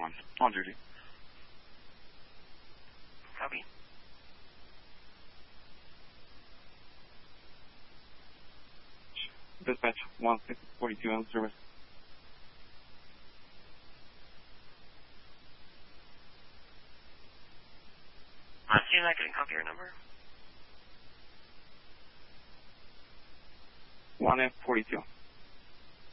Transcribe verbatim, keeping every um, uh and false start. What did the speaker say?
one. On duty. Copy. Dispatch one six forty-two on service. Uh, see if I can copy your number. one F forty-two.